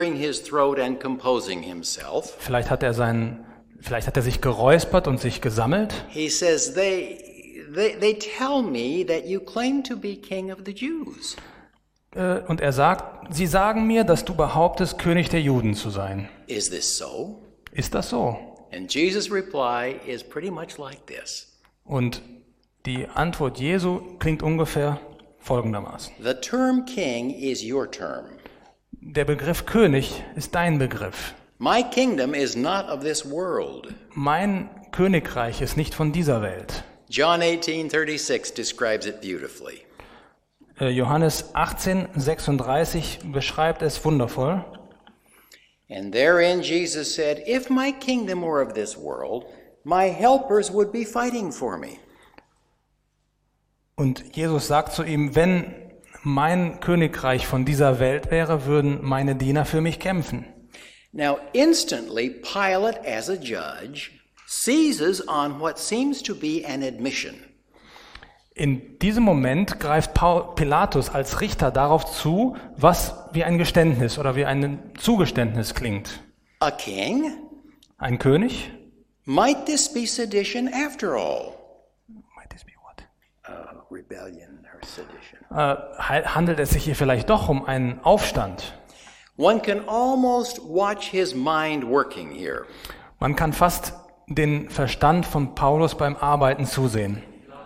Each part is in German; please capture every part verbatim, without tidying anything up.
his throat and composing himself. Vielleicht hat er seinen, vielleicht hat er sich geräuspert und sich gesammelt. He says, they, they, they tell me that you claim to be king of the Jews. Äh, Und er sagt, sie sagen mir, dass du behauptest, König der Juden zu sein. Is this so? Ist das so? And Jesus' reply is pretty much like this. Und die Antwort Jesu klingt ungefähr folgendermaßen. The term king is your term. Der Begriff König ist dein Begriff. My kingdom is not of this world. Mein Königreich ist nicht von dieser Welt. John eighteen thirty-six describes it beautifully. Äh, Johannes achtzehn sechsunddreißig beschreibt es wundervoll. And therein Jesus said, if my kingdom were of this world, my helpers would be fighting for me. Und Jesus sagt zu ihm, wenn mein Königreich von dieser Welt wäre, würden meine Diener für mich kämpfen. Now instantly Pilate as a judge seizes on what seems to be an admission. In diesem Moment greift Paul- Pilatus als Richter darauf zu, was wie ein Geständnis oder wie ein Zugeständnis klingt. A king? Ein König? Might this be sedition after all? Might this be what? Uh, rebellion or sedition. Äh, handelt es sich hier vielleicht doch um einen Aufstand? One can almost watch his mind working here. Man kann fast den Verstand von Paulus beim Arbeiten zusehen.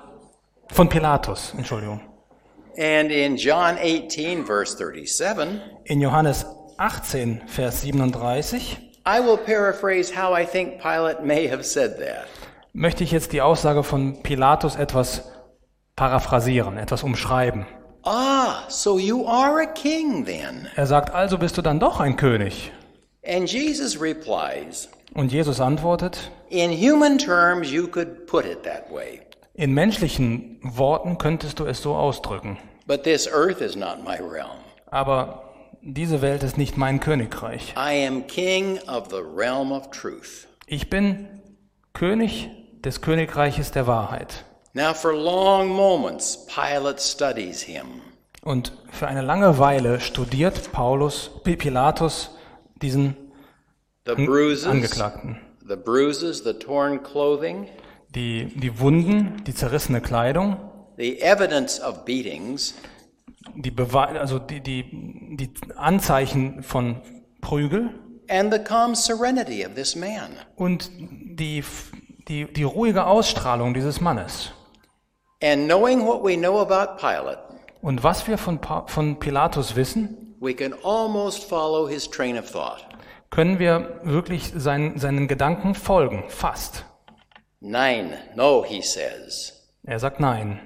Von Pilatus, Entschuldigung. And in John eighteen, verse thirty-seven, In Johannes achtzehn, Vers siebenunddreißig, I will paraphrase how I think Pilate may have said that. möchte ich jetzt die Aussage von Pilatus etwas paraphrasieren, etwas umschreiben. Ah, so you are a king then. Er sagt, also bist du dann doch ein König. And Jesus replies, Und Jesus antwortet, in human terms you could put it that way, in menschlichen Worten könntest du es so ausdrücken. but this earth is not my realm. Aber diese Welt ist nicht mein Königreich. I am king of the realm of truth. Ich bin König des Königreiches der Wahrheit. Now for long moments Pilate studies him. Und für eine lange Weile studiert Paulus, Pilatus diesen The bruises, Angeklagten. the bruises, the torn clothing, Die, die Wunden, die zerrissene Kleidung, the evidence of beatings, die, Bewe- also die, die, die Anzeichen von Prügel and the calm serenity of this man. und die, die, die ruhige Ausstrahlung dieses Mannes. And knowing what we know about Pilate, Und was wir von, Pa- von Pilatus wissen, we can almost follow his train of thought. können wir wirklich seinen, seinen Gedanken folgen, fast. Nein, no, he says. Er sagt nein.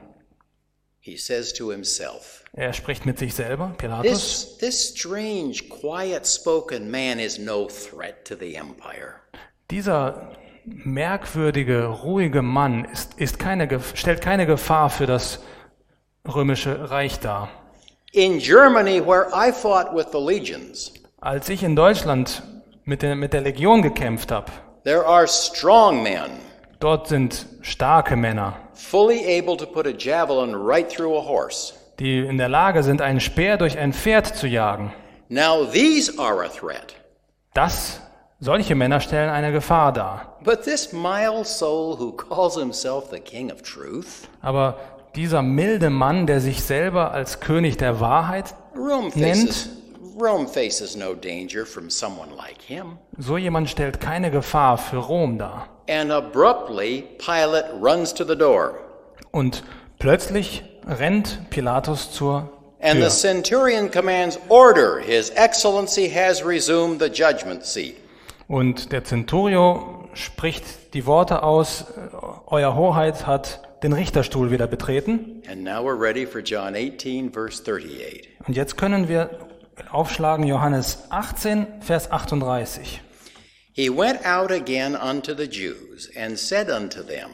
He says to himself, Er spricht mit sich selber, Pilatus. this, this strange, quiet-spoken man is no threat to the empire. Dieser merkwürdige, ruhige Mann ist, ist keine, Gef- stellt keine Gefahr für das römische Reich dar. In Germany, where I fought with the legions, Als ich in Deutschland mit der, mit der Legion gekämpft habe, there are strong men, dort sind starke Männer, fully able to put a javelin right through a horse. die in der Lage sind, einen Speer durch ein Pferd zu jagen. Now these are a threat. Das, solche Männer stellen eine Gefahr dar. But this mild soul who calls himself the king of truth, Aber dieser milde Mann, der sich selber als König der Wahrheit Rome nennt, faces, Rome faces no danger from someone like him. so jemand stellt keine Gefahr für Rom dar. And abruptly, Pilate runs to the door. Und plötzlich rennt Pilatus zur And Tür. the centurion commands, order, His Excellency has resumed the judgment seat. Und der Centurio spricht die Worte aus, Euer Hoheit hat den Richterstuhl wieder betreten. And now we're ready for John eighteen, verse thirty-eight. Und jetzt können wir aufschlagen Johannes achtzehn, Vers achtunddreißig. He went out again unto the Jews and said unto them,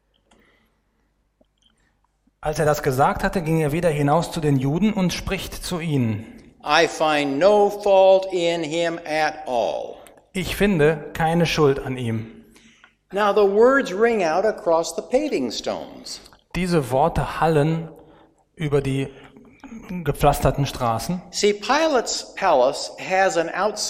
Als er das gesagt hatte, ging er wieder hinaus zu den Juden und spricht zu ihnen. I find no fault in him at all. Ich finde keine Schuld an ihm. Now the words ring out across the paving stones. Diese Worte hallen über die gepflasterten Straßen. See, Pilate's palace has an outside